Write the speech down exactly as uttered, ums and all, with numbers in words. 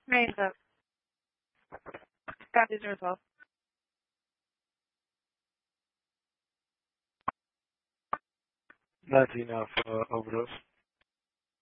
Hands up. Got these results. Not enough uh, overdose.